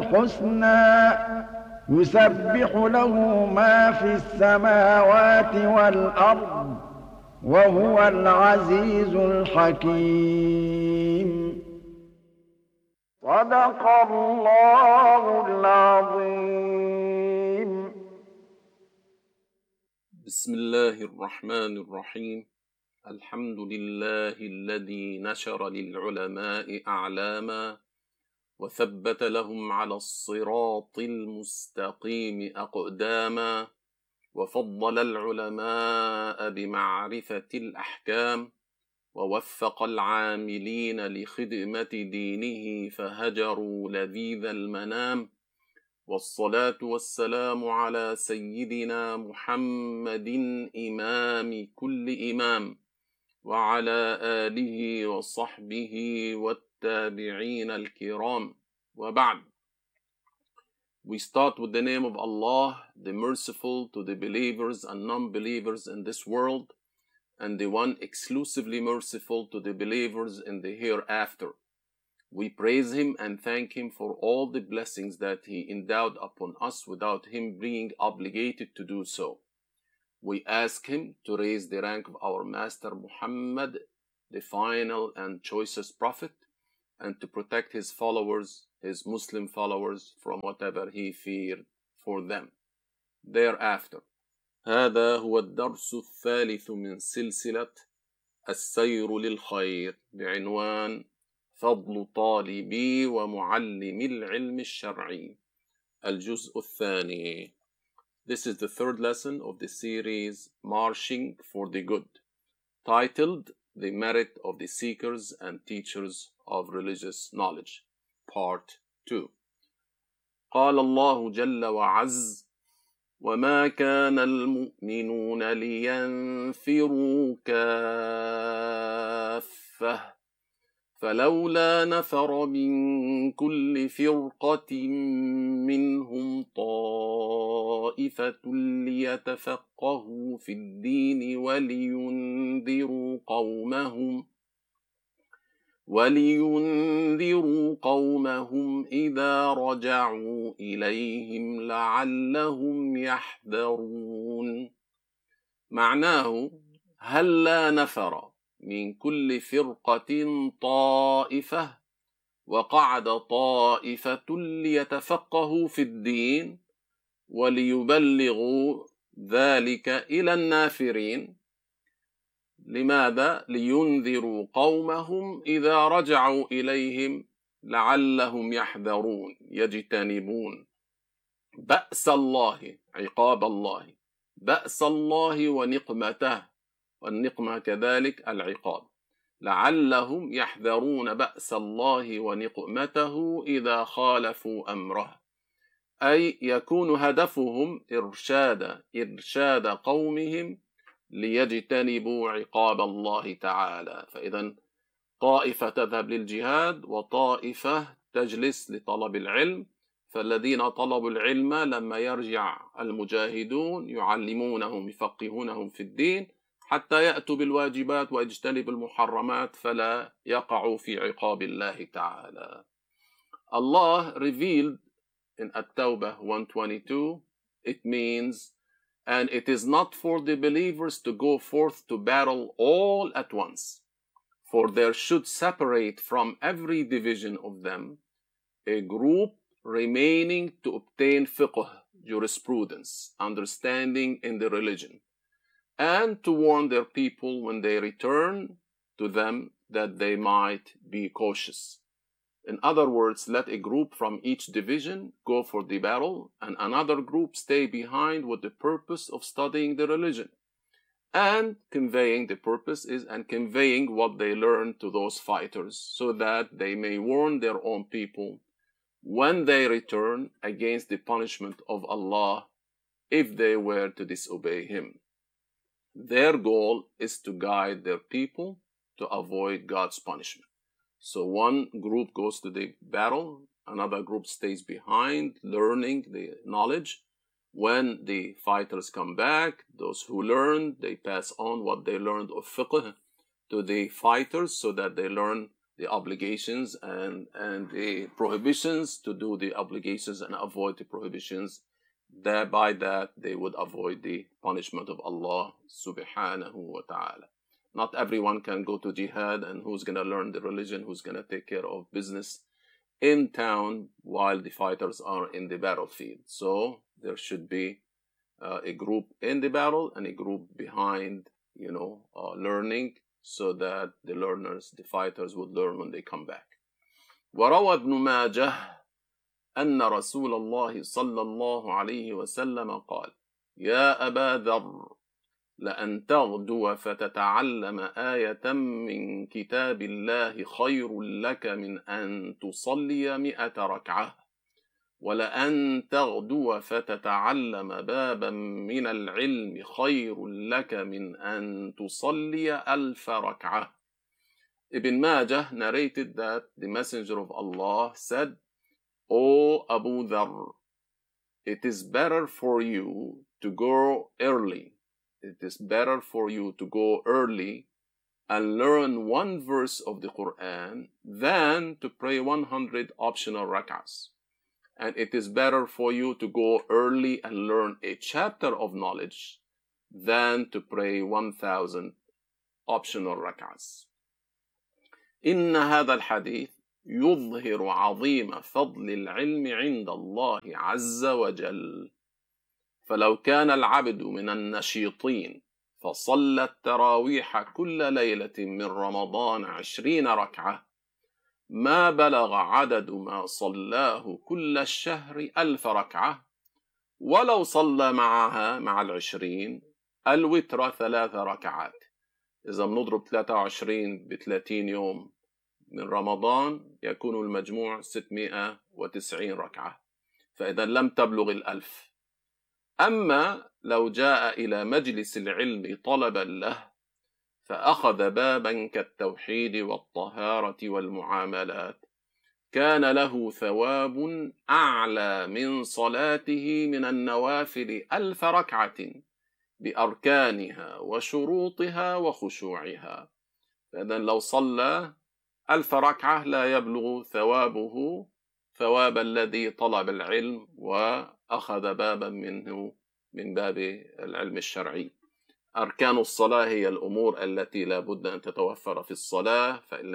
الْحُسْنَىٰ يُسَبِّحُ لَهُ مَا فِي السَّمَاوَاتِ وَالْأَرْضِ ۖ وَهُوَ الْعَزِيزُ الْحَكِيمُ. صدق الله العظيم. بسم الله الرحمن الرحيم. الحمد لله الذي نشر للعلماء أعلاما وثبت لهم على الصراط المستقيم أقداما، وفضل العلماء بمعرفة الأحكام، ووفق العاملين لخدمة دينه فهجروا لذيذ المنام، والصلاة والسلام على سيدنا محمد إمام كل إمام، وعلى آله وصحبه والتابعين الكرام، وبعد. We start with the name of Allah, the merciful to the believers and non-believers in this world, and the one exclusively merciful to the believers in the hereafter. We praise Him and thank Him for all the blessings that He endowed upon us without Him being obligated to do so. We ask Him to raise the rank of our Master Muhammad, the final and choicest Prophet, and to protect his followers, his Muslim followers, from whatever he feared for them. Thereafter, هذا هو الدرس الثالث من سلسلة السير للخير بعنوان فضل طالبي ومعلم العلم الشرعي، الجزء الثاني. This is the third lesson of the series Marching for the Good, titled The Merit of the Seekers and Teachers of Religious Knowledge, Part 2. قال الله جل وعز: وما كان المؤمنون لينفروا كافة فلولا نفر من كل فرقة منهم طائفة ليتفقهوا في الدين ولينذروا قومهم إذا رجعوا إليهم لعلهم يحذرون. معناه: هلا نفر من كل فرقة طائفة، وقعد طائفة ليتفقهوا في الدين وليبلغوا ذلك إلى النافرين. لماذا؟ لينذروا قومهم إذا رجعوا إليهم لعلهم يحذرون، يجتنبون بأس الله، عقاب الله، بأس الله ونقمته، والنقمة كذلك العقاب، لعلهم يحذرون بأس الله ونقمته إذا خالفوا أمره، أي يكون هدفهم إرشاد قومهم ليجتنبوا عقاب الله تعالى. فإذا طائفة تذهب للجهاد وطائفة تجلس لطلب العلم، فالذين طلبوا العلم لما يرجع المجاهدون يعلمونهم يفقهونهم في الدين حتى يأتوا بالواجبات ويجتنبوا المحرمات فلا يقعوا في عقاب الله تعالى. Allah revealed in At-Tawbah 122, it means, and it is not for the believers to go forth to battle all at once, for there should separate from every division of them a group remaining to obtain fiqh, jurisprudence, understanding in the religion, and to warn their people when they return to them that they might be cautious. In other words, let a group from each division go for the battle, and another group stay behind with the purpose of studying the religion. And conveying the purpose is and conveying what they learn to those fighters, so that they may warn their own people when they return against the punishment of Allah if they were to disobey Him. Their goal is to guide their people to avoid God's punishment. So one group goes to the battle, another group stays behind, learning the knowledge. When the fighters come back, those who learned, they pass on what they learned of fiqh to the fighters so that they learn the obligations and the prohibitions, to do the obligations and avoid the prohibitions. That by that they would avoid the punishment of Allah subhanahu wa ta'ala. Not everyone can go to jihad, and who's going to learn the religion, who's going to take care of business in town while the fighters are in the battlefield. So there should be a group in the battle and a group behind, learning, so that the learners, the fighters, would learn when they come back. وروى ابن ماجه أن رسول الله صلى الله عليه وسلم قال: يا أبا ذر، لأن تغدو فتتعلم آية من كتاب الله خير لك من أن تصلي 100 ركعة، ولأن تغدو فتتعلم بابا من العلم خير لك من أن تصلي 1000 ركعة. Ibn Majah narrated that the Messenger of Allah said, O Abu Dharr, it is better for you to go early. It is better for you to go early and learn one verse of the Quran than to pray 100 optional rak'ahs. And it is better for you to go early and learn a chapter of knowledge than to pray 1000 optional rak'ahs. إن هذا الحديث يظهر عظيم فضل العلم عند الله عز وجل. فلو كان العبد من النشيطين فصلى التراويح كل ليلة من رمضان 20 ركعة، ما بلغ عدد ما صلاه كل الشهر 1000 ركعة، ولو صلى معها مع 20 الوتر 3 ركعات. إذا بنضرب 23 ب30 يوم من رمضان يكون المجموع 690 ركعة، فإذا لم تبلغ 1000. أما لو جاء إلى مجلس العلم طلبا له فأخذ بابا كالتوحيد والطهارة والمعاملات، كان له ثواب أعلى من صلاته من النوافل 1000 ركعة بأركانها وشروطها وخشوعها. فإذا لو صلى 1000 ركعة لا يبلغ ثوابه ثواب الذي طلب العلم وأخذ بابا منه من باب العلم الشرعي. أركان الصلاة هي الأمور التي لا بد أن تتوفر في الصلاة، فإن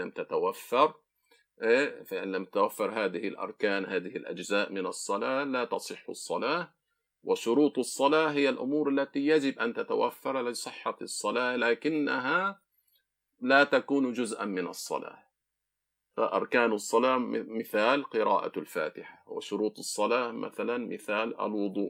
لم تتوفر هذه الأركان، هذه الأجزاء من الصلاة، لا تصح الصلاة. وشروط الصلاة هي الأمور التي يجب أن تتوفر لصحة الصلاة لكنها لا تكون جزءا من الصلاة. فأركان الصلاة مثال قراءة الفاتحة، وشروط الصلاة مثلا مثال الوضوء.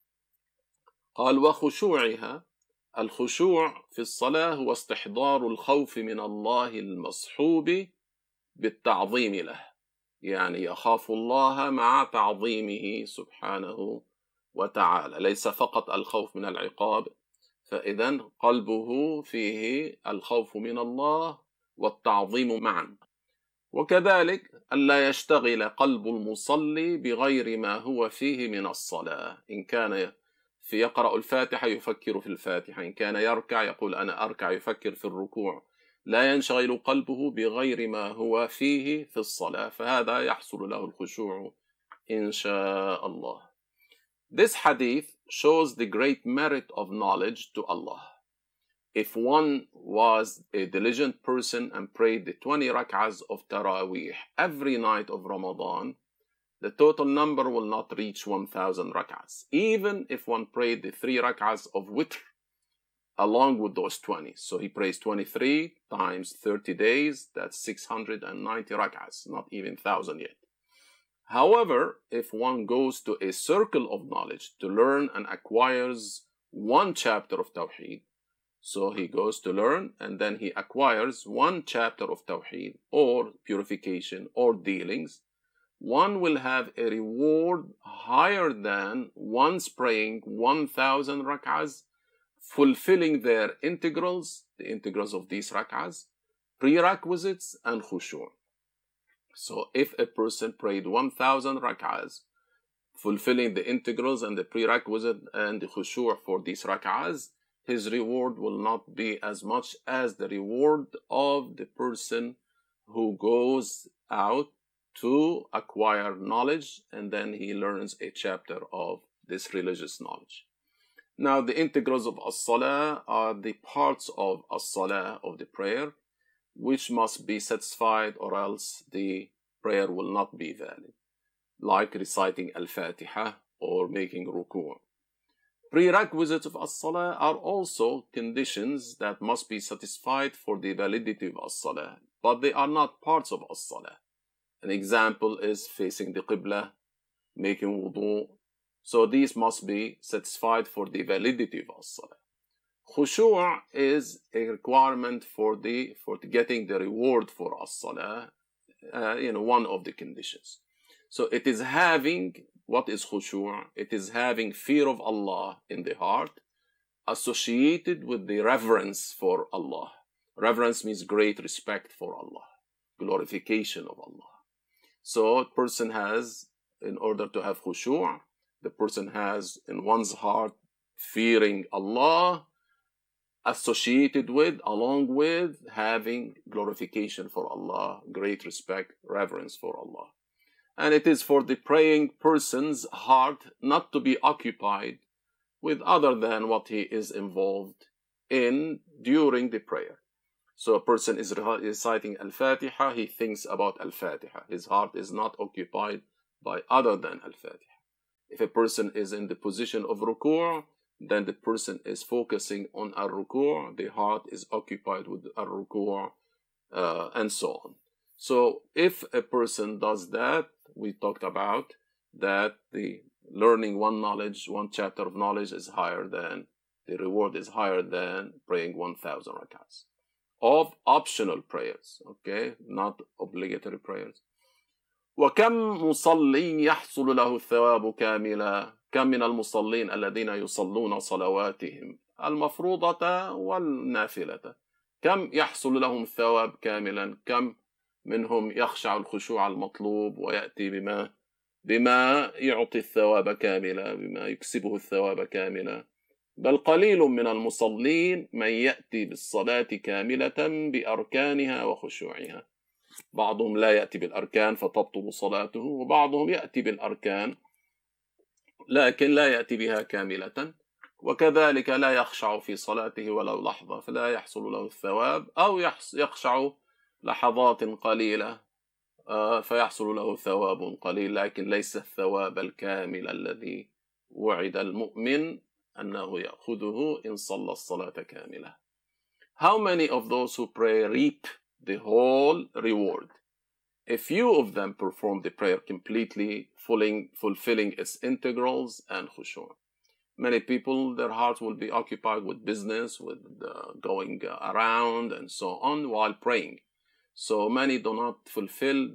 قال: وخشوعها، الخشوع في الصلاة هو استحضار الخوف من الله المصحوب بالتعظيم له، يعني يخاف الله مع تعظيمه سبحانه وتعالى، ليس فقط الخوف من العقاب. فإذا قلبه فيه الخوف من الله والتعظيم معا. وكذلك ألا يشتغل قلب المصلي بغير ما هو فيه من الصلاة. إن كان يقرأ الفاتحة يفكر في الفاتحة، إن كان يركع يقول أنا أركع، يفكر في الركوع، لا ينشغل قلبه بغير ما هو فيه في الصلاة، فهذا يحصل له الخشوع إن شاء الله. This hadith shows the great merit of knowledge to Allah. If one was a diligent person and prayed the 20 rak'ahs of Taraweeh every night of Ramadan, the total number will not reach 1000 rak'ahs, even if one prayed the 3 rak'ahs of witr along with those 20. So he prays 23 times 30 days, that's 690 rak'ahs, not even 1000 yet. However, if one goes to a circle of knowledge to learn and acquires one chapter of Tawheed, so he goes to learn and then he acquires one chapter of Tawheed or purification or dealings, one will have a reward higher than one's praying 1000 rak'ahs, fulfilling their integrals, the integrals of these rak'ahs, prerequisites and khushu'. So if a person prayed 1000 rak'ahs, fulfilling the integrals and the prerequisite and the khushu' for these rak'ahs, his reward will not be as much as the reward of the person who goes out to acquire knowledge and then he learns a chapter of this religious knowledge. Now, the integrals of as-salah are the parts of as-salah, of the prayer, which must be satisfied or else the prayer will not be valid, like reciting al-Fatiha or making ruku'. Prerequisites of as-salah are also conditions that must be satisfied for the validity of as-salah, but they are not parts of as-salah. An example is facing the qibla, making wudu. So these must be satisfied for the validity of as-salah. Khushu' is a requirement for getting the reward for as-salah, one of the conditions. So it is having, what is khushu'? It is having fear of Allah in the heart associated with the reverence for Allah. Reverence means great respect for Allah, glorification of Allah. So a person has, in order to have khushu', the person has in one's heart fearing Allah associated with, along with having glorification for Allah, great respect, reverence for Allah. And it is for the praying person's heart not to be occupied with other than what he is involved in during the prayer. So a person is reciting Al-Fatiha, he thinks about Al-Fatiha. His heart is not occupied by other than Al-Fatiha. If a person is in the position of ruku', then the person is focusing on al-ruku', the heart is occupied with al-ruku', and so on. So if a person does that, we talked about that the learning one chapter of knowledge is higher than, the reward is higher than praying 1,000 rak'ahs of optional prayers, okay, not obligatory prayers. وكم مصلي يحصل له الثواب كاملا كم من المصلين الذين يصلون صلواتهم المفروضة والنافلة كم يحصل لهم الثواب كاملا كم منهم يخشع الخشوع المطلوب ويأتي بما يعطي الثواب كاملا بما يكسبه الثواب كاملا بل قليل من المصلين من يأتي بالصلاة كاملة بأركانها وخشوعها. بعضهم لا يأتي بالأركان فتبطل صلاته وبعضهم يأتي بالأركان لكن لا يأتي بها كاملة وكذلك لا يخشع في صلاته ولو لحظة فلا يحصل له الثواب أو يخشع لحظات قليلة فيحصل له ثواب قليل لكن ليس الثواب الكامل الذي وعد المؤمن أنه يأخذه إن صلى الصلاة كاملة. How many of those who pray reap the whole reward? A few of them perform the prayer completely, fulfilling its integrals and khushu'. Many people, their hearts will be occupied with business, with going around and so on while praying. So many do not fulfill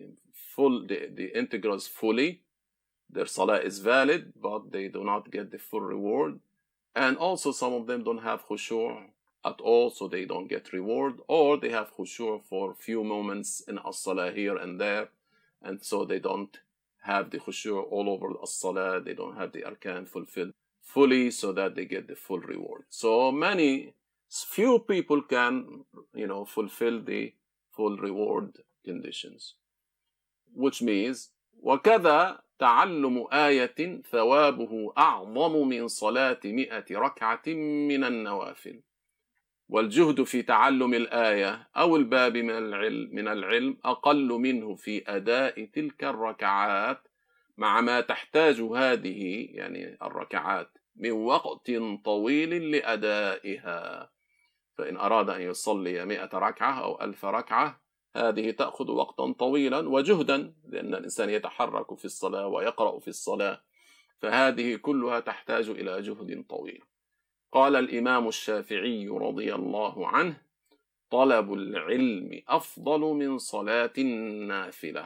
the integrals fully. Their salah is valid, but they do not get the full reward. And also some of them don't have khushu' at all, so they don't get reward, or they have khushu' for few moments in as-salah here and there, and so they don't have the khushu' all over as-salah, they don't have the arkan fulfilled fully so that they get the full reward. So few people can, fulfill the full reward conditions, which means وَكَذَا تعلم آية ثوابه أعظم من صلاة 100 ركعة من النوافل والجهد في تعلم الآية أو الباب من العلم أقل منه في أداء تلك الركعات مع ما تحتاج هذه يعني الركعات من وقت طويل لأدائها. فإن أراد أن يصلي 100 ركعة أو 1000 ركعة هذه تأخذ وقتا طويلا وجهدا لأن الإنسان يتحرك في الصلاة ويقرأ في الصلاة فهذه كلها تحتاج إلى جهد طويل. قال الإمام الشافعي رضي الله عنه طلب العلم أفضل من صلاة النافلة.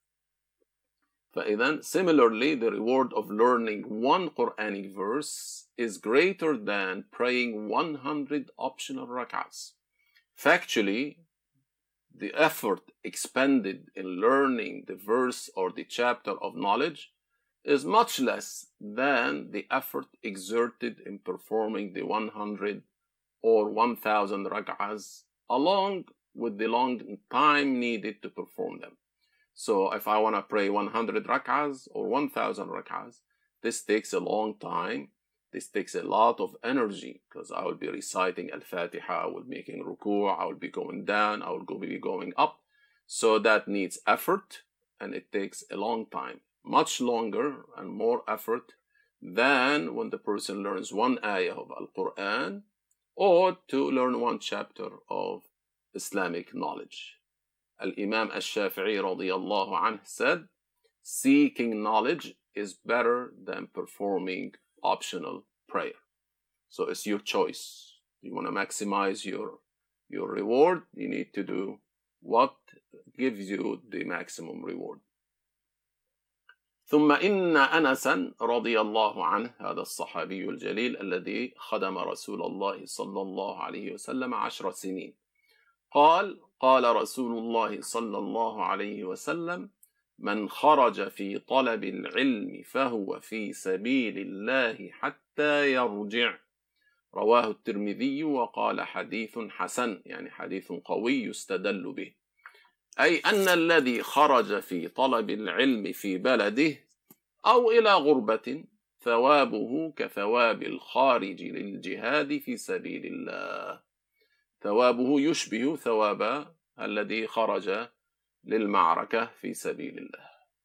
فإذا similarly the reward of learning one Quranic verse is greater than praying 100 optional rak'ahs. Factually, the effort expended in learning the verse or the chapter of knowledge is much less than the effort exerted in performing the 100 or 1000 rak'ahs along with the long time needed to perform them. So if I want to pray 100 rak'ahs or 1,000 rak'ahs, this takes a long time. This takes a lot of energy because I will be reciting Al-Fatiha, I will be making ruku', I will be going down, I will be going up. So that needs effort, and it takes a long time, much longer and more effort than when the person learns one ayah of Al-Quran or to learn one chapter of Islamic knowledge. Al-Imam Al-Shafi'i radiyallahu anhu said, seeking knowledge is better than performing optional prayer. So it's your choice. You want to maximize your reward, you need to do what gives you the maximum reward. ثم إن أنسا رضي الله عنه هذا الصحابي الجليل الذي خدم رسول الله صلى الله عليه وسلم 10 سنين قال رسول الله صلى الله عليه وسلم من خرج في طلب العلم فهو في سبيل الله حتى يرجع رواه الترمذي وقال حديث حسن يعني حديث قوي يستدل به أي أن الذي خرج في طلب العلم في بلده أو إلى غربة ثوابه كثواب الخارج للجهاد في سبيل الله ثوابه يشبه ثواب الذي خرج للمعركة في سبيل الله.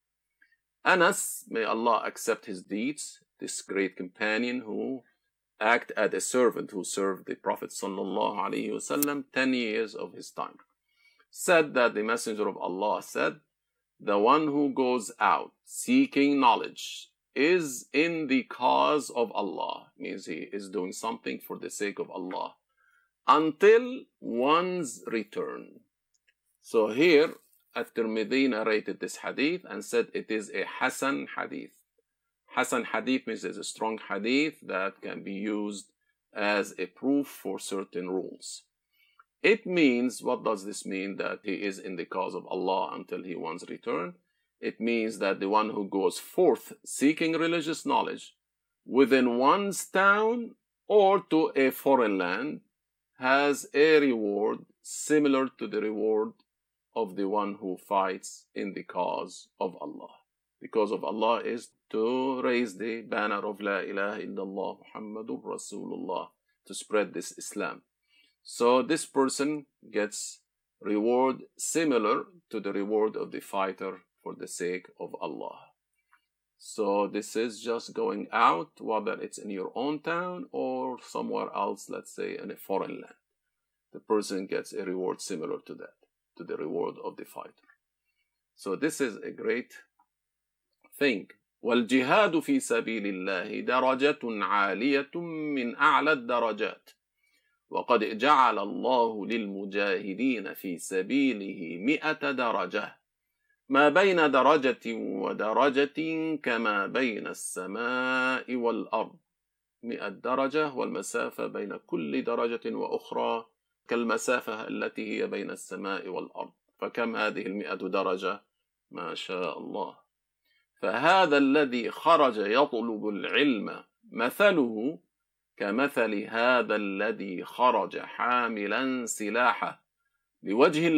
Anas, may Allah accept his deeds, this great companion who acted as a servant who served the Prophet sallallahu alaihi wasallam 10 years of his time, said that the Messenger of Allah said, the one who goes out seeking knowledge is in the cause of Allah, means he is doing something for the sake of Allah, until one's return. So here, At-Tirmidhi narrated this hadith and said it is a Hasan hadith. Hasan hadith means it's a strong hadith that can be used as a proof for certain rules. It means, what does this mean? That he is in the cause of Allah until he wants return. It means that the one who goes forth seeking religious knowledge within one's town or to a foreign land has a reward similar to the reward of the one who fights in the cause of Allah. The cause of Allah is to raise the banner of La ilaha illallah Muhammadur Rasulullah, to spread this Islam. So this person gets reward similar to the reward of the fighter for the sake of Allah. So this is just going out, whether it's in your own town or somewhere else, let's say in a foreign land. The person gets a reward similar to that, to the reward of the fighter. So this is a great thing. وَالْجِهَادُ فِي سَبِيلِ اللَّهِ دَرَجَةٌ عَالِيَةٌ مِّنْ أَعْلَى الدَّرَجَاتِ وَقَدْ جَعَلَ اللَّهُ لِلْمُجَاهِدِينَ فِي سَبِيلِهِ 100 درجة ما بين درجة ودرجة كما بين السماء والأرض 100 درجة والمسافة بين كل درجة وأخرى كالمسافة التي هي بين السماء والأرض. فكم هذه 100 درجة؟ ما شاء الله. فهذا الذي خرج يطلب العلم مثله كمثل هذا الذي خرج حاملا سلاحه لوجه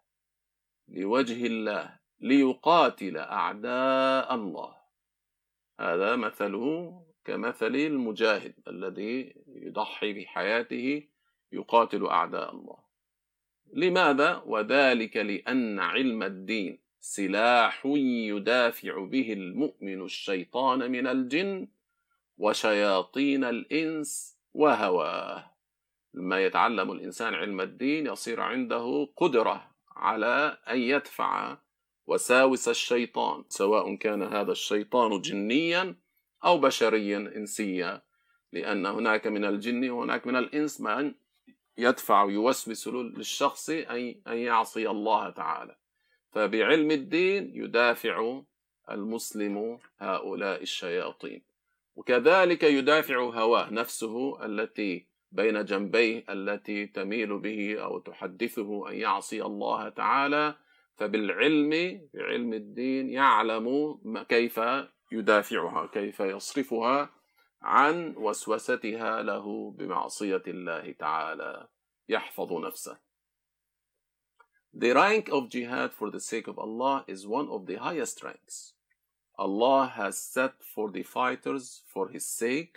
الله ليقاتل أعداء الله. هذا مثله كمثل المجاهد الذي يضحي بحياته يقاتل أعداء الله. لماذا؟ وذلك لأن علم الدين سلاح يدافع به المؤمن الشيطان من الجن وشياطين الإنس وهواه. لما يتعلم الإنسان علم الدين يصير عنده قدرة على أن يدفع وساوس الشيطان، سواء كان هذا الشيطان جنيا أو بشريا إنسيا، لأن هناك من الجن وهناك من الإنس من يدفع ويوسوس للشخص أن يعصي الله تعالى. فبعلم الدين يدافع المسلم هؤلاء الشياطين، وكذلك يدافع هواه نفسه التي بين جنبيه التي تميل به أو تحدثه أن يعصي الله تعالى. بعلم الدين يعلم كيف يدافعها، كيف يصرفها عن وسوستها له بمعصية الله تعالى، يحفظ نفسه. The rank of jihad for the sake of Allah is one of the highest ranks. Allah has set for the fighters for His sake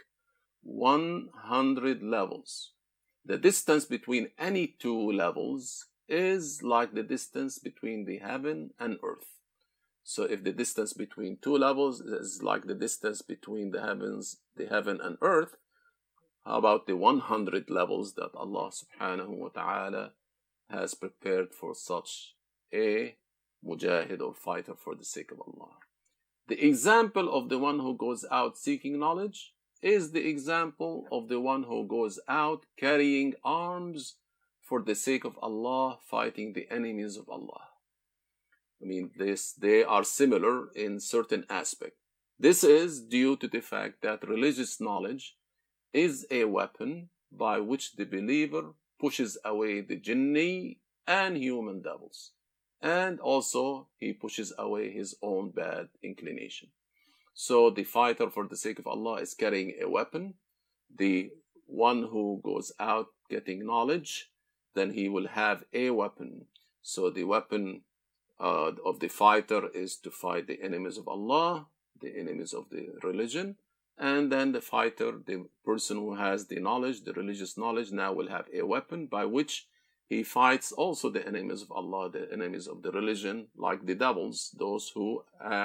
100 levels. The distance between any two levels is like the distance between the heaven and earth. So if the distance between two levels is like the distance between the heaven and earth, how about the 100 levels that Allah subhanahu wa ta'ala has prepared for such a mujahid or fighter for the sake of Allah? The example of the one who goes out seeking knowledge is the example of the one who goes out carrying arms for the sake of Allah, fighting the enemies of Allah. I mean, they are similar in certain aspects. This is due to the fact that religious knowledge is a weapon by which the believer pushes away the jinni and human devils. And also, he pushes away his own bad inclination. So the fighter for the sake of Allah is carrying a weapon. The one who goes out getting knowledge, then he will have a weapon. So the weapon of the fighter is to fight the enemies of Allah, the enemies of the religion. And then the fighter, the person who has the knowledge, the religious knowledge, now will have a weapon by which he fights also the enemies of Allah, the enemies of the religion, like the devils, those who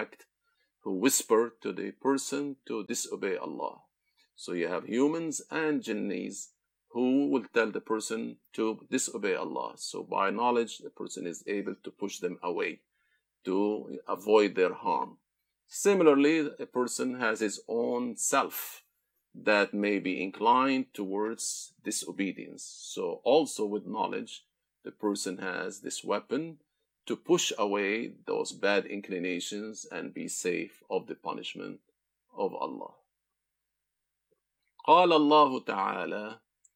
whisper to the person to disobey Allah. So you have humans and jinnis who will tell the person to disobey Allah. So by knowledge, the person is able to push them away, to avoid their harm. Similarly, a person has his own self that may be inclined towards disobedience. So also with knowledge, the person has this weapon to push away those bad inclinations and be safe of the punishment of Allah. قال الله تعالى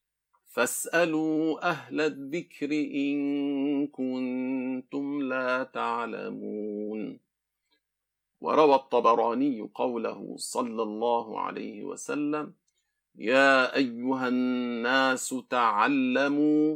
فاسألوا أهل الذكر إن كنتم لا تعلمون. وروى الطبراني قوله صلى الله عليه وسلم يا أيها الناس تعلموا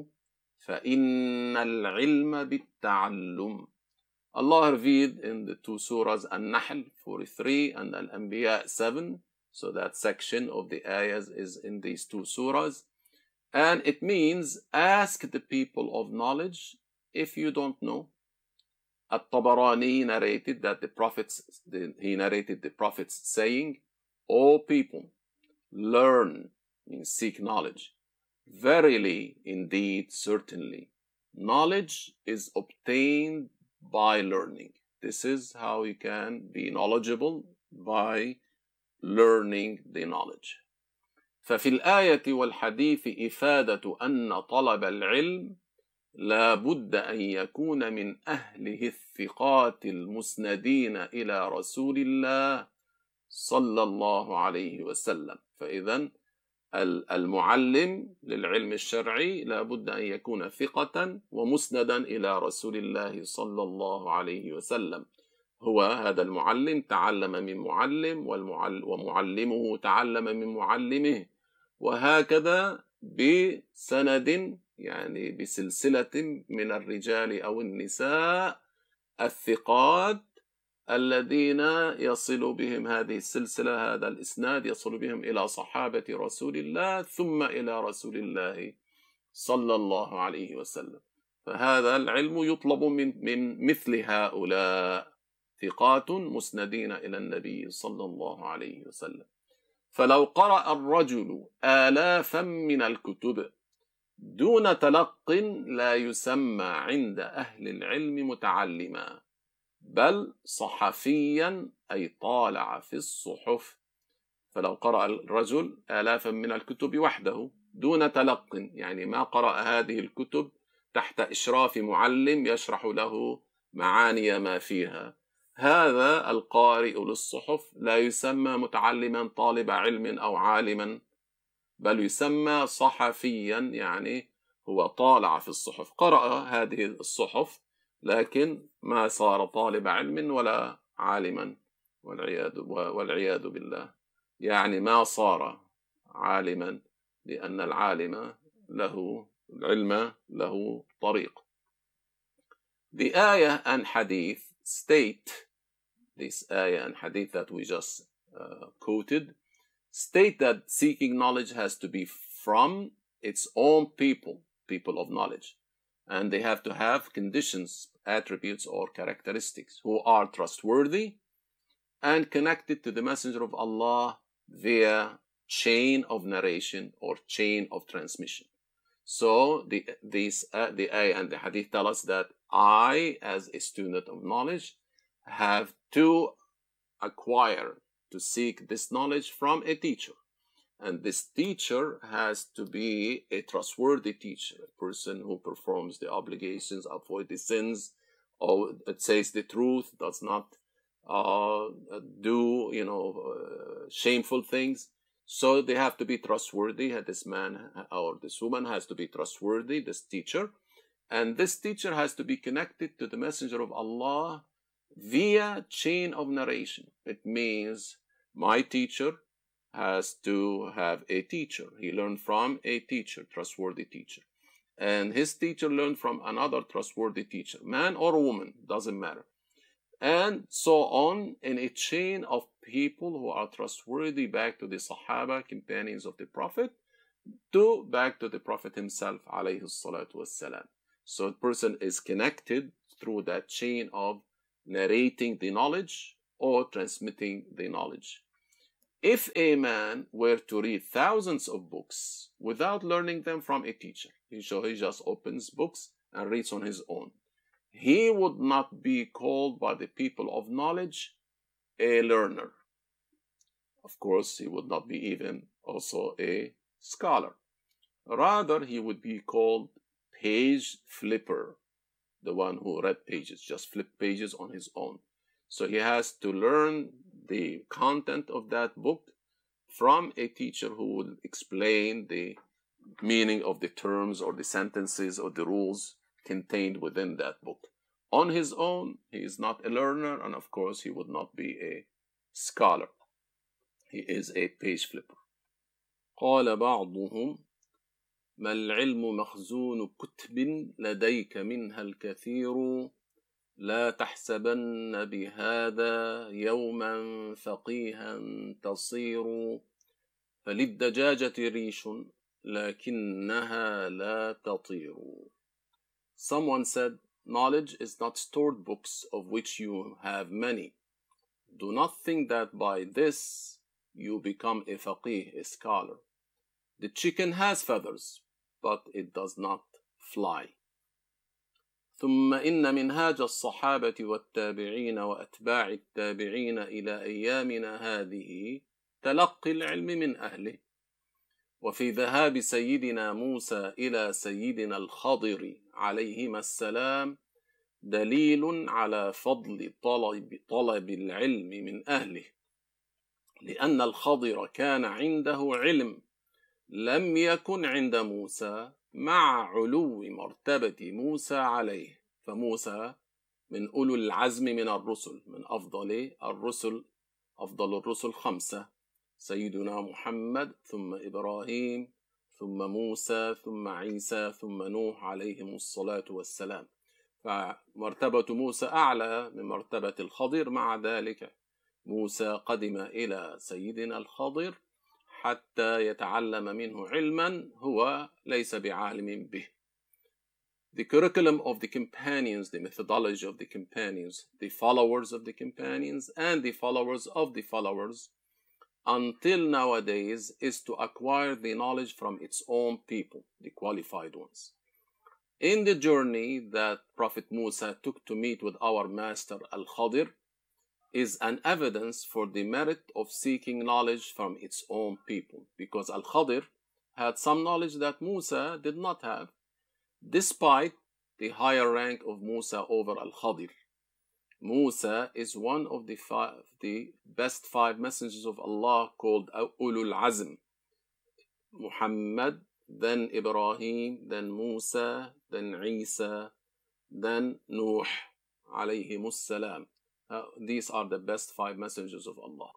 فإن العلم بالتعلم. Allah revealed in the two surahs An-Nahl 43 and Al-Anbiya 7. So that section of the ayahs is in these two surahs. And it means ask the people of knowledge if you don't know. At-Tabarani narrated that he narrated the prophets saying, O people, learn, means seek knowledge. Verily, indeed, certainly, knowledge is obtained by learning. This is how you can be knowledgeable, by learning the knowledge. ففي الآية والحديث إفادة أن طلب العلم لا بد أن يكون من أهله الثقات المسندين إلى رسول الله صلى الله عليه وسلم. فإذن المعلم للعلم الشرعي لا بد أن يكون ثقة ومسندا إلى رسول الله صلى الله عليه وسلم. هو هذا المعلم تعلم من معلم ومعلمه تعلم من معلمه، وهكذا بسند، يعني بسلسلة من الرجال أو النساء الثقات الذين يصل بهم هذه السلسلة، هذا الإسناد يصل بهم إلى صحابة رسول الله ثم إلى رسول الله صلى الله عليه وسلم. فهذا العلم يطلب من مثل هؤلاء ثقات مسندين إلى النبي صلى الله عليه وسلم. فلو قرأ الرجل آلافا من الكتب دون تلق لا يسمى عند أهل العلم متعلما، بل صحفيا أي طالع في الصحف. فلو قرأ الرجل آلافا من الكتب وحده دون تلق، يعني ما قرأ هذه الكتب تحت إشراف معلم يشرح له معاني ما فيها، هذا القارئ للصحف لا يسمى متعلما طالب علم أو عالما، بل يسمى صحفيا، يعني هو طالع في الصحف، قرأ هذه الصحف لكن ما صار طالب علم ولا عالما، والعياذ بالله، يعني ما صار عالما، لأن العالم له العلم له طريق. The ayah and hadith state, this ayah and hadith that we just quoted, state that seeking knowledge has to be from its own people of knowledge. And they have to have conditions, attributes, or characteristics who are trustworthy and connected to the Messenger of Allah via chain of narration or chain of transmission. So the ayah and the hadith tell us that I, as a student of knowledge, have to acquire, to seek this knowledge from a teacher. And this teacher has to be a trustworthy teacher, a person who performs the obligations, avoid the sins, or it says the truth, does not do shameful things. So they have to be trustworthy. This man or this woman has to be trustworthy, this teacher. And this teacher has to be connected to the Messenger of Allah via chain of narration. It means my teacher has to have a teacher. He learned from a teacher, trustworthy teacher. And his teacher learned from another trustworthy teacher, man or woman, doesn't matter. And so on in a chain of people who are trustworthy back to the Sahaba, companions of the Prophet, back to the Prophet himself, alayhi salatu wassalam. So a person is connected through that chain of narrating the knowledge or transmitting the knowledge. If a man were to read thousands of books without learning them from a teacher, he just opens books and reads on his own, he would not be called by the people of knowledge a learner. Of course, he would not be even also a scholar. Rather, he would be called page flipper, the one who read pages, just flip pages on his own. So he has to learn the content of that book from a teacher who will explain the meaning of the terms or the sentences or the rules contained within that book. On his own, he is not a learner, and of course, he would not be a scholar. He is a page flipper. قال بعضهم ما العلم مخزون كتب لديك منها الكثير لا تحسبن بهذا يوما فقيها تصير فللدجاجة ريش لكنها لا تطير. Someone said, knowledge is not stored books of which you have many. Do not think that by this you become a faqih, a scholar. The chicken has feathers, but it does not fly. ثم إن منهاج الصحابة والتابعين وأتباع التابعين إلى أيامنا هذه تلقي العلم من أهله. وفي ذهاب سيدنا موسى إلى سيدنا الخضر عليهما السلام دليل على فضل طلب العلم من أهله، لأن الخضر كان عنده علم لم يكن عند موسى مع علو مرتبة موسى عليه. فموسى من أولو العزم من الرسل، من أفضل الرسل 5: سيدنا محمد، ثم إبراهيم، ثم موسى، ثم عيسى، ثم نوح عليهم الصلاة والسلام. فمرتبة موسى أعلى من مرتبة الخضر. مع ذلك موسى قدم إلى سيدنا الخضر حتى يتعلم منه علما هو ليس بعالم به. The curriculum of the companions, the methodology of the companions, the followers of the companions, and the followers of the followers, until nowadays, is to acquire the knowledge from its own people, the qualified ones. In the journey that Prophet Musa took to meet with our master Al-Khadir is an evidence for the merit of seeking knowledge from its own people, because Al-Khadir had some knowledge that Musa did not have, despite the higher rank of Musa over Al-Khadir. Musa is one of the best 5 messengers of Allah called Ulul Azm. Muhammad, then Ibrahim, then Musa, then Isa, then Nuh alayhimus salam. These are the best 5 messengers of Allah.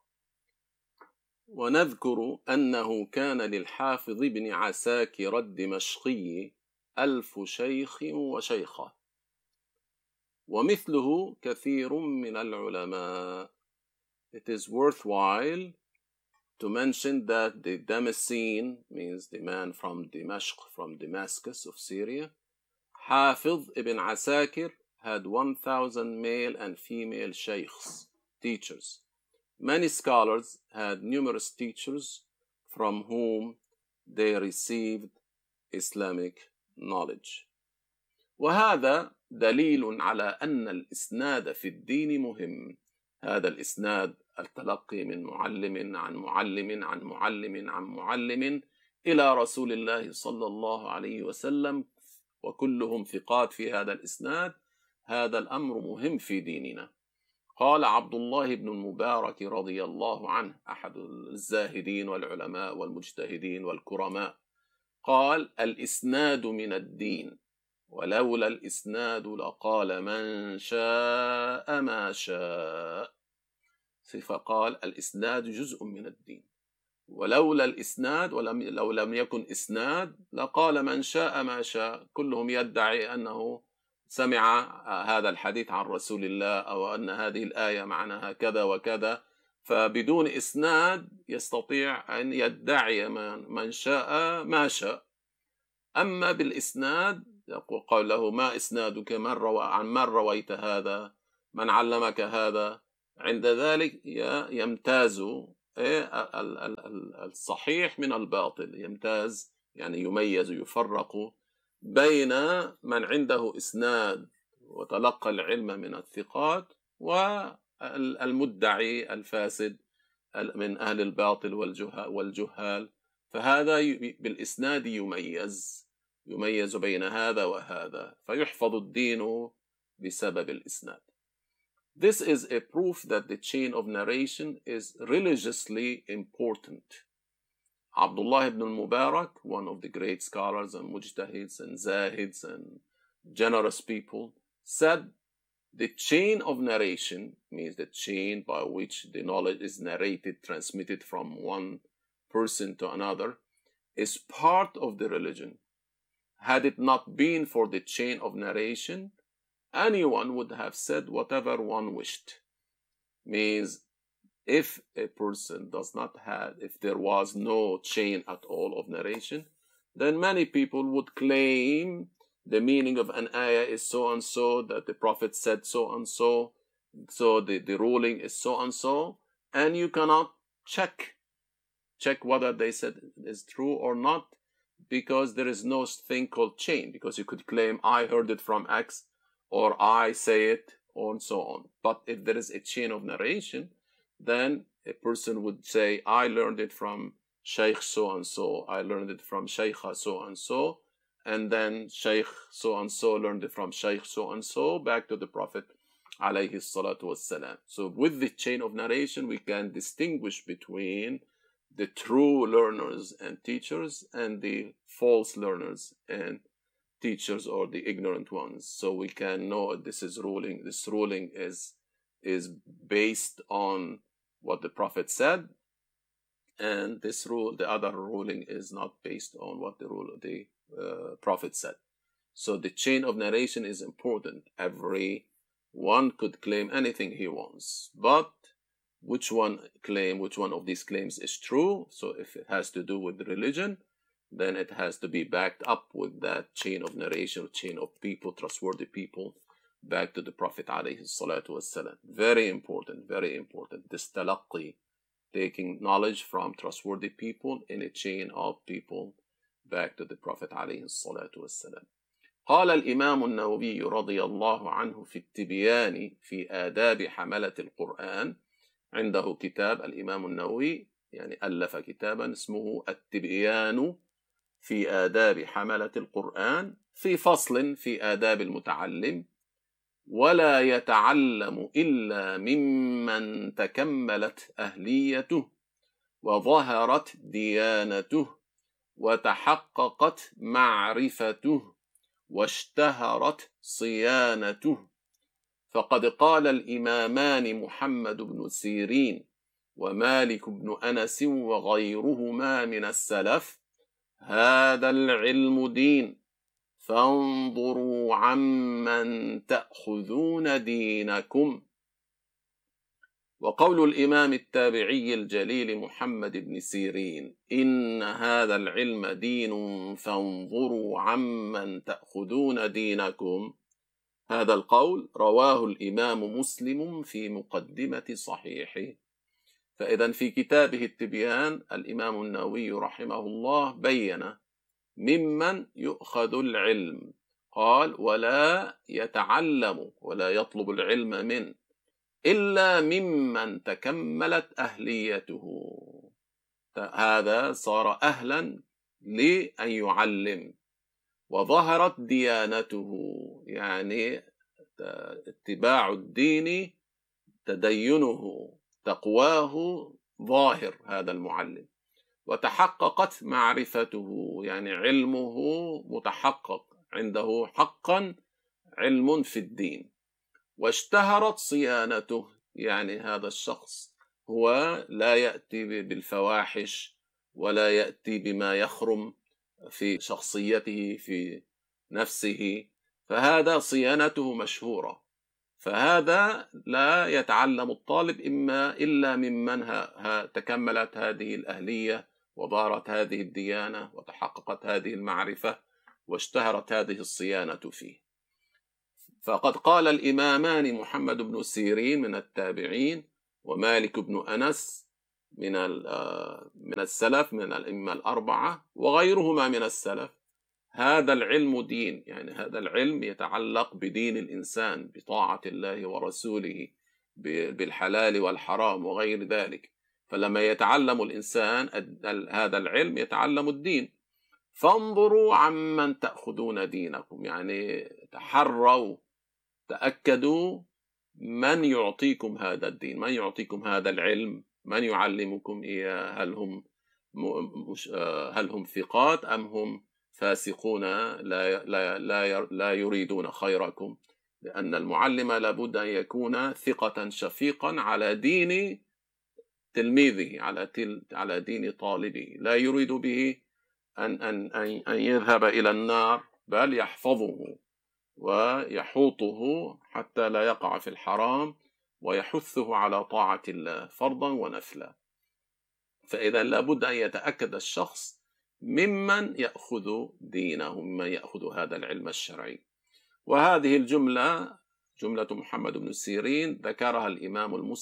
ونذكر أنه كان للحافظ بن عساكر الدمشقي 1000 شيخ وشيخة. ومثله كثير من العلماء. It is worthwhile to mention that the Damascene means the man from Dimashq, from Damascus of Syria. Hafiz ibn Asakir had 1,000 male and female shaykhs, teachers. Many scholars had numerous teachers from whom they received Islamic knowledge. وهذا دليل على أن الإسناد في الدين مهم. هذا الإسناد التلقي من معلم عن معلم عن معلم عن معلم إلى رسول الله صلى الله عليه وسلم، وكلهم ثقات في هذا الإسناد. هذا الأمر مهم في ديننا. قال عبد الله بن المبارك رضي الله عنه، أحد الزاهدين والعلماء والمجتهدين والكرماء، قال: الإسناد من الدين، ولولا الإسناد لقال من شاء ما شاء. فقال الإسناد جزء من الدين، ولولا الإسناد لو لم يكن إسناد لقال من شاء ما شاء. كلهم يدعي أنه سمع هذا الحديث عن رسول الله، أو أن هذه الآية معناها كذا وكذا، فبدون إسناد يستطيع أن يدعي من شاء ما شاء. أما بالإسناد قال له: ما إسنادك؟ عن من رويت هذا؟ من علمك هذا؟ عند ذلك يمتاز الصحيح من الباطل، يمتاز يعني يميز، يفرق بين من عنده إسناد وتلقى العلم من الثقات والمدعي الفاسد من أهل الباطل والجهال. فهذا بالإسناد يميز بين هذا وهذا، فيحفظ الدين بسبب الإسناد. This is a proof that the chain of narration is religiously important. Abdullah ibn al-Mubarak, one of the great scholars and mujtahids and zahids and generous people, said the chain of narration, means the chain by which the knowledge is narrated, transmitted from one person to another, is part of the religion. Had it not been for the chain of narration, anyone would have said whatever one wished. Means if a person does not have, if there was no chain at all of narration, then many people would claim the meaning of an ayah is so and so, that the Prophet said so and so, so the ruling is so and so, and you cannot check whether they said is true or not, because there is no thing called chain, because you could claim I heard it from X, or I say it, and so on. But if there is a chain of narration, then a person would say, I learned it from Shaykh so and so, I learned it from Shaykha so and so, and then Shaykh so and so learned it from Shaykh so and so, back to the Prophet alayhi salatu wassalam. So with the chain of narration, we can distinguish between the true learners and teachers and the false learners and teachers, or the ignorant ones. So we can know this ruling is based on what the Prophet said, and the other ruling is not based on what the Prophet said. So the chain of narration is important. Everyone could claim anything he wants, but which one of these claims is true? So if it has to do with religion, then it has to be backed up with that chain of narration, chain of people, trustworthy people, back to the Prophet alayhi salatu wassalam. Very important, very important. This talaqqi, taking knowledge from trustworthy people in a chain of people back to the Prophet alayhi salatu wassalam. قال الإمام النووي رضي الله عنه في التبيان في آداب حملة القرآن. عنده كتاب الإمام النووي، يعني ألف كتابا اسمه التبيان في آداب حملة القرآن، في فصل في آداب المتعلم: ولا يتعلم إلا ممن تكملت أهليته وظهرت ديانته وتحققت معرفته واشتهرت صيانته. فقد قال الإمامان محمد بن سيرين ومالك بن أنس وغيرهما من السلف: هذا العلم دين، فانظروا عمن تأخذون دينكم. وقول الإمام التابعي الجليل محمد بن سيرين: إن هذا العلم دين فانظروا عمن تأخذون دينكم، هذا القول رواه الإمام مسلم في مقدمة صحيحه. فإذا في كتابه التبيان الإمام النووي رحمه الله بين ممن يؤخذ العلم، قال: ولا يتعلم ولا يطلب العلم من إلا ممن تكملت أهليته. هذا صار أهلا لأن يعلم، وظهرت ديانته، يعني اتباع الدين، تدينه، تقواه ظاهر هذا المعلم، وتحققت معرفته، يعني علمه متحقق عنده حقا علم في الدين، واشتهرت صيانته، يعني هذا الشخص هو لا يأتي بالفواحش ولا يأتي بما يخرم في شخصيته في نفسه، فهذا صيانته مشهورة. فهذا لا يتعلم الطالب إلا ممن تكملت هذه الأهلية وظهرت هذه الديانة وتحققت هذه المعرفة واشتهرت هذه الصيانة فيه. فقد قال الإمامان محمد بن سيرين من التابعين ومالك بن أنس من السلف من الأئمة الأربعة وغيرهما من السلف: هذا العلم دين، يعني هذا العلم يتعلق بدين الإنسان، بطاعة الله ورسوله، بالحلال والحرام وغير ذلك. فلما يتعلم الإنسان هذا العلم يتعلم الدين. فانظروا عمن تأخذون دينكم، يعني تحروا، تأكدوا من يعطيكم هذا الدين، من يعطيكم هذا العلم، من يعلمكم إياه. هل هم ثقات أم هم فاسقون لا يريدون خيركم؟ لأن المعلم لابد أن يكون ثقة شفيقا على دين تلميذه، على دين طالبه، لا يريد به أن يذهب إلى النار، بل يحفظه ويحوطه حتى لا يقع في الحرام، ويحثه على طاعة الله فرضا ونفلا. فإذا لابد أن يتأكد الشخص ممن يأخذ دينه، ممن يأخذ هذا العلم الشرعي. وهذه الجملة جملة محمد بن سيرين ذكرها الإمام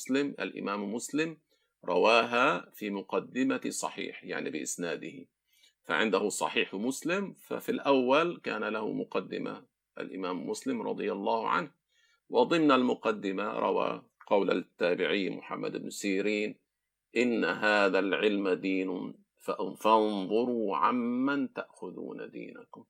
مسلم رواها في مقدمة صحيح، يعني بإسناده. فعنده صحيح مسلم، ففي الأول كان له مقدمة الإمام مسلم رضي الله عنه، وضمن المقدمة روى قول التابعي محمد بن سيرين: إن هذا العلم دين فانظروا عمن تأخذون دينكم.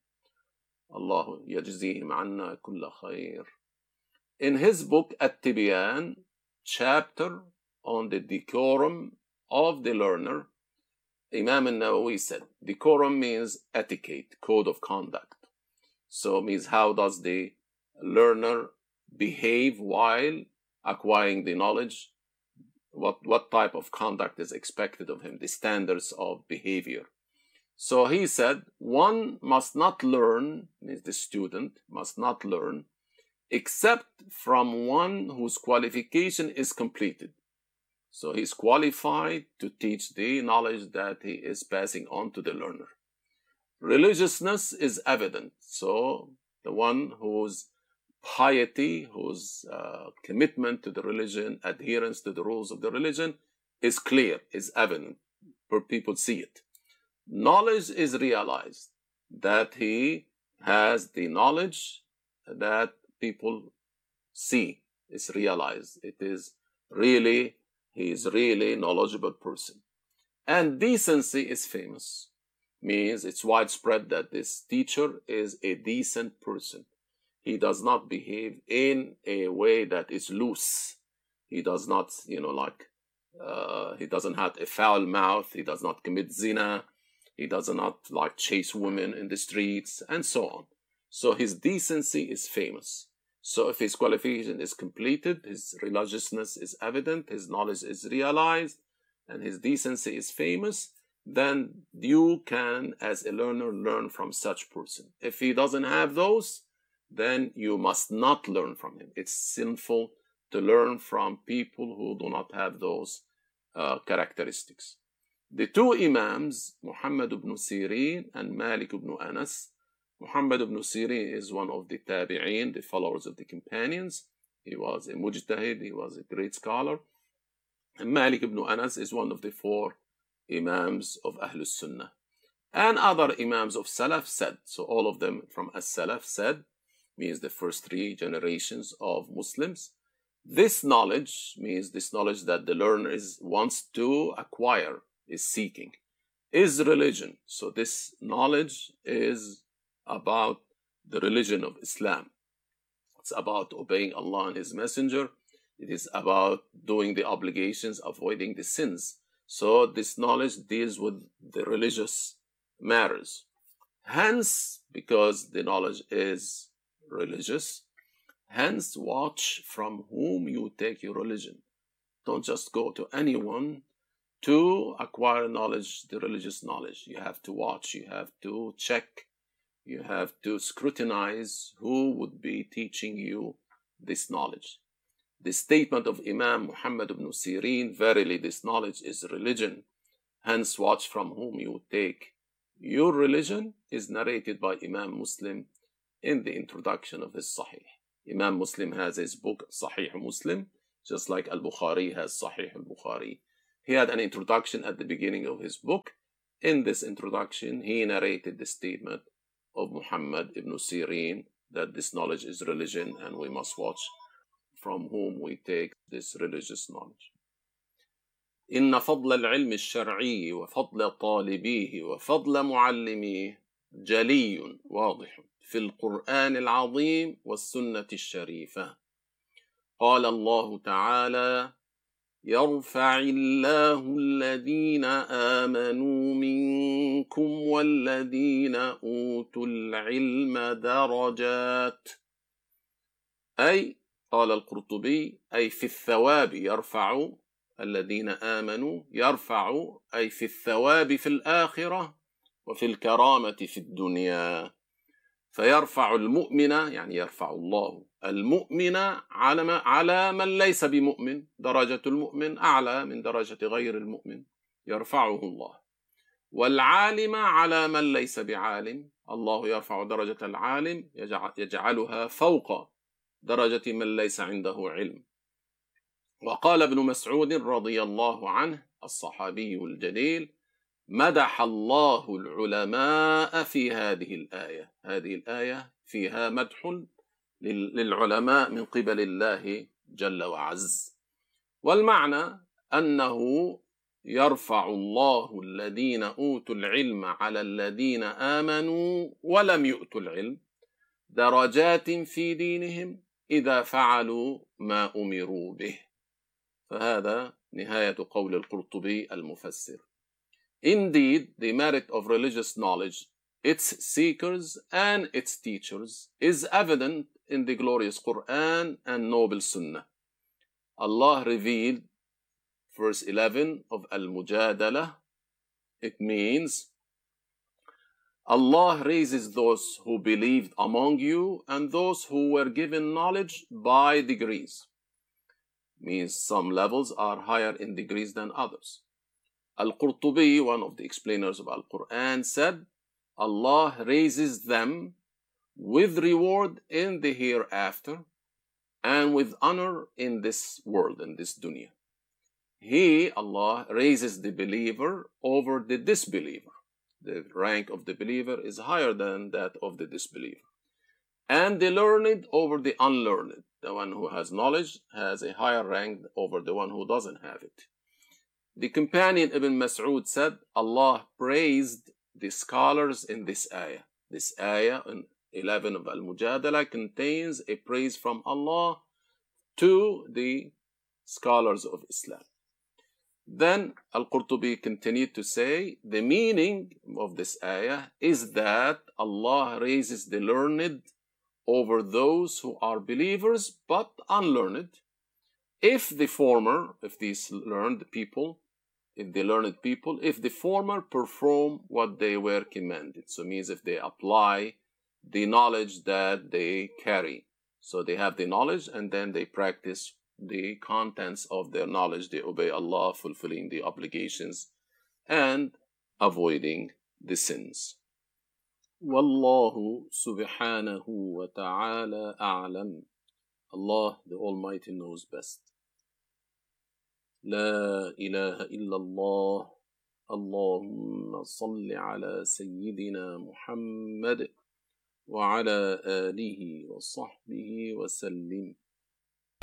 الله يجزيهم عنا كل خير. In his book At-Tibyan, chapter on the decorum of the learner, Imam al-Nawawi said, decorum means etiquette, code of conduct. So it means how does the learner behave while acquiring the knowledge, what type of conduct is expected of him, the standards of behavior. So he said, one must not learn, means the student must not learn, except from one whose qualification is completed. So he's qualified to teach the knowledge that he is passing on to the learner. Religiousness is evident. So the one whose piety, whose commitment to the religion, adherence to the rules of the religion is clear, is evident, where people see it. Knowledge is realized, that he has the knowledge that people see, is realized. It is really, he is really a knowledgeable person. And decency is famous, means it's widespread that this teacher is a decent person. He does not behave in a way that is loose. He does not, he doesn't have a foul mouth. He does not commit zina. He does not chase women in the streets and so on. So his decency is famous. So if his qualification is completed, his religiousness is evident, his knowledge is realized, and his decency is famous, then you can, as a learner, learn from such person. If he doesn't have those, then you must not learn from him. It's sinful to learn from people who do not have those characteristics. The two Imams, Muhammad ibn Sirin and Malik ibn Anas. Muhammad ibn Sirin is one of the Tabi'een, the followers of the companions. He was a mujtahid, he was a great scholar. And Malik ibn Anas is one of the four Imams of Ahlul Sunnah. And other Imams of Salaf said, so all of them from As-Salaf said, means the first three generations of Muslims. This knowledge means this knowledge that the learner wants to acquire, is seeking, is religion. So this knowledge is about the religion of Islam. It's about obeying Allah and His Messenger. It is about doing the obligations, avoiding the sins. So this knowledge deals with the religious matters. Hence, because the knowledge is religious, hence watch from whom you take your religion. Don't just go to anyone to acquire knowledge, the religious knowledge. You have to watch, you have to check, you have to scrutinize who would be teaching you this knowledge. The statement of Imam Muhammad ibn Sirin, verily this knowledge is religion, hence watch from whom you take your religion, is narrated by Imam Muslim in the introduction of his Sahih. Imam Muslim has his book Sahih Muslim, just like Al-Bukhari has Sahih Al-Bukhari. He had an introduction at the beginning of his book. In this introduction, he narrated the statement of Muhammad ibn Sirin that this knowledge is religion and we must watch from whom we take this religious knowledge. إن فضل العلم الشرعي وفضل طالبيه وفضل معلميه جلي واضح في القرآن العظيم والسنة الشريفة. قال الله تعالى: يرفع الله الذين آمنوا منكم والذين أوتوا العلم درجات. أي قال القرطبي أي في الثواب يرفع الذين آمنوا، يرفع أي في الثواب في الآخرة وفي الكرامة في الدنيا. فيرفع المؤمن، يعني يرفع الله المؤمن على من ليس بمؤمن، درجة المؤمن أعلى من درجة غير المؤمن، يرفعه الله. والعالم على من ليس بعالم، الله يرفع درجة العالم يجعلها فوق درجة من ليس عنده علم. وقال ابن مسعود رضي الله عنه الصحابي الجليل: مدح الله العلماء في هذه الآية. هذه الآية فيها مدح للعلماء من قبل الله جل وعز. والمعنى أنه يرفع الله الذين أوتوا العلم على الذين آمنوا ولم يؤتوا العلم درجات في دينهم إذا فعلوا ما أمروا به. فهذا نهاية قول القرطبي المفسر. Indeed, the merit of religious knowledge, its seekers and its teachers, is evident in the glorious Quran and noble Sunnah. Allah revealed, verse 11 of Al-Mujadalah, it means, Allah raises those who believed among you and those who were given knowledge by degrees. Means some levels are higher in degrees than others. Al-Qurtubi, one of the explainers of Al-Quran, said, Allah raises them with reward in the hereafter and with honor in this world, in this dunya. He, Allah, raises the believer over the disbeliever. The rank of the believer is higher than that of the disbeliever. And the learned over the unlearned. The one who has knowledge has a higher rank over the one who doesn't have it. The companion Ibn Mas'ud said, Allah praised the scholars in this ayah. This ayah in 11 of Al-Mujadalah contains a praise from Allah to the scholars of Islam. Then Al-Qurtubi continued to say, the meaning of this ayah is that Allah raises the learned over those who are believers but unlearned. If the former, if these learned people if the learned people, if the former perform what they were commanded. So it means if they apply the knowledge that they carry. So they have the knowledge and then they practice the contents of their knowledge. They obey Allah, fulfilling the obligations and avoiding the sins. Wallahu subhanahu wa ta'ala a'lam. Allah the Almighty knows best. لا إله إلا الله. اللهم صل على سيدنا محمد وعلى آله وصحبه وسلم.